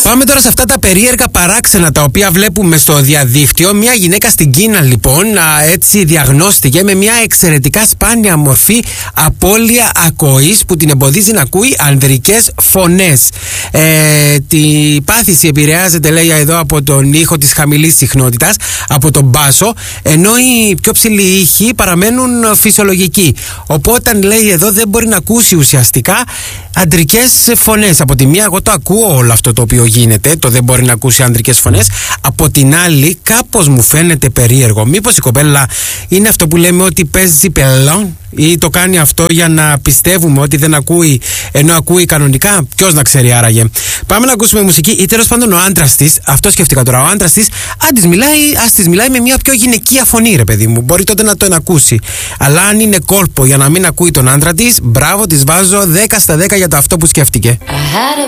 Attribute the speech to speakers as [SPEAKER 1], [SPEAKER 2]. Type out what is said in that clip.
[SPEAKER 1] Πάμε τώρα σε αυτά τα περίεργα παράξενα τα οποία βλέπουμε στο διαδίκτυο. Μια γυναίκα στην Κίνα λοιπόν έτσι διαγνώστηκε με μια εξαιρετικά σπάνια μορφή απώλεια ακοής που την εμποδίζει να ακούει ανδρικές φωνές. Τη πάθηση επηρεάζεται, λέει εδώ, από τον ήχο της χαμηλής συχνότητας, από τον μπάσο, ενώ οι πιο ψηλοί ήχοι παραμένουν φυσιολογικοί. Οπότε, λέει εδώ, δεν μπορεί να ακούσει ουσιαστικά αντρικές φωνές. Από τη μία, εγώ το ακούω όλο αυτό το οποίο γίνεται, το δεν μπορεί να ακούσει αντρικές φωνές. Από την άλλη, κάπως μου φαίνεται περίεργο. Μήπως η κοπέλα είναι αυτό που λέμε ότι παίζει πελόν, ή το κάνει αυτό για να πιστεύουμε ότι δεν ακούει ενώ ακούει κανονικά? Ποιος να ξέρει άραγε. Πάμε να ακούσουμε μουσική, ή τέλος πάντων ο άντρας της, αυτό σκέφτηκα τώρα, ο άντρας της, ας της μιλάει με μια πιο γυναικεία φωνή, ρε παιδί μου. Μπορεί τότε να τον ακούσει. Αλλά αν είναι κόλπο για να μην ακούει τον άντρα της, μπράβο, της βάζω 10 στα 10 για το αυτό που σκέφτηκε.